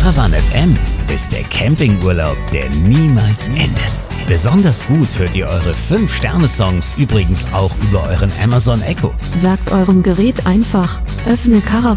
Caravan FM ist der Campingurlaub, der niemals endet. Besonders gut hört ihr eure 5-Sterne-Songs übrigens auch über euren Amazon Echo. Sagt eurem Gerät einfach, öffne Caravan